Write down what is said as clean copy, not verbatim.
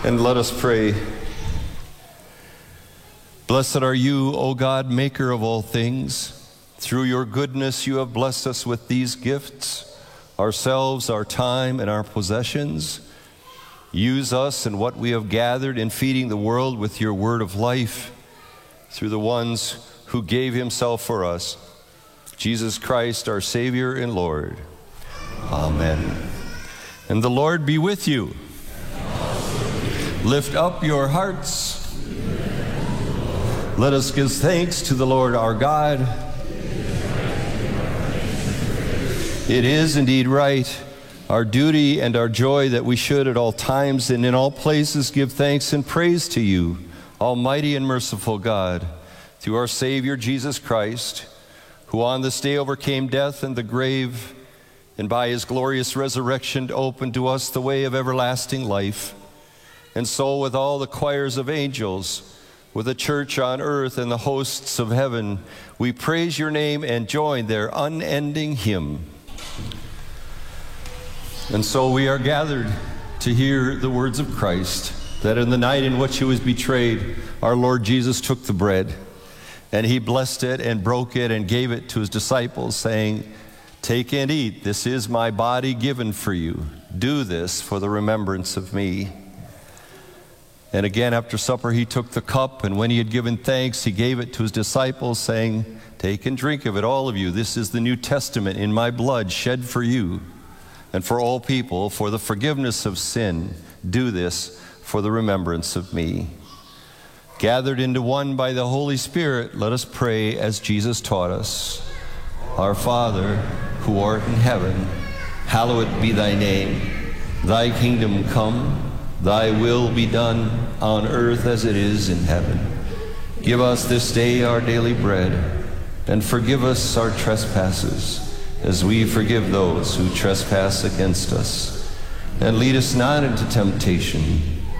And let us pray. Blessed are you, O God, maker of all things. Through your goodness you have blessed us with these gifts, ourselves, our time, and our possessions. Use us and what we have gathered in feeding the world with your word of life through the ones who gave himself for us, Jesus Christ, our Savior and Lord. Amen. And the Lord be with you. Lift up your hearts. Let us give thanks to the Lord our God. It is indeed right, our duty and our joy, that we should at all times and in all places give thanks and praise to you, Almighty and merciful God, through our Savior Jesus Christ, who on this day overcame death and the grave, and by his glorious resurrection opened to us the way of everlasting life. And so with all the choirs of angels, with the church on earth and the hosts of heaven, we praise your name and join their unending hymn. And so we are gathered to hear the words of Christ, that in the night in which he was betrayed, our Lord Jesus took the bread, and he blessed it and broke it and gave it to his disciples, saying, "Take and eat, this is my body given for you. Do this for the remembrance of me." And again after supper he took the cup, and when he had given thanks, he gave it to his disciples, saying, "Take and drink of it, all of you. This is the New Testament in my blood, shed for you and for all people for the forgiveness of sin. Do this for the remembrance of me." Gathered into one by the Holy Spirit, let us pray as Jesus taught us. Our Father, who art in heaven, hallowed be thy name. Thy kingdom come. Thy will be done on earth as it is in heaven. Give us this day our daily bread, and forgive us our trespasses, as we forgive those who trespass against us. And lead us not into temptation,